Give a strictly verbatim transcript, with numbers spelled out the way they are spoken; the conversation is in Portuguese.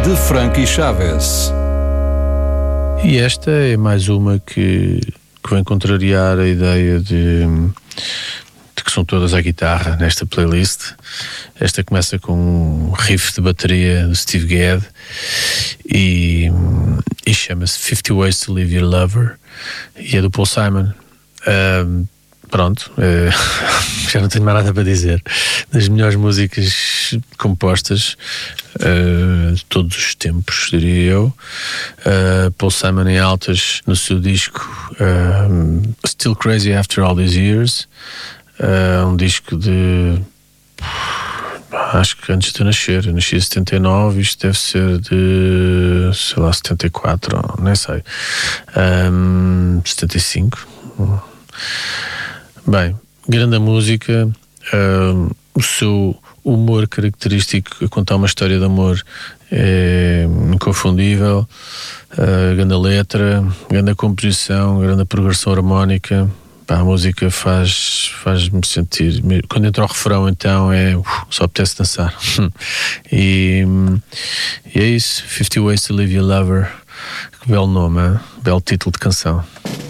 de Frankie Chaves. E esta é mais uma que, que vem contrariar a ideia de, de que são todas à guitarra nesta playlist. Esta começa com um riff de bateria do Steve Gadd e, e chama-se fifty Ways to Leave Your Lover e é do Paul Simon. Um, Pronto, eh, já não tenho mais nada para dizer. Das melhores músicas compostas uh, de todos os tempos, diria eu. Uh, Paul Simon em altas no seu disco uh, Still Crazy After All These Years, uh, um disco de acho que antes de eu nascer. Eu nasci em setenta e nove, isto deve ser de sei lá, setenta e quatro, nem sei, um, setenta e cinco. Bem, grande música, uh, o seu humor característico a contar uma história de amor é inconfundível, uh, grande letra, grande composição, grande progressão harmónica. Pá, a música faz, faz-me sentir, quando entra o refrão então é, uh, só apetece dançar. e, e é isso, fifty Ways to Leave Your Lover, que belo nome, hein? Belo título de canção.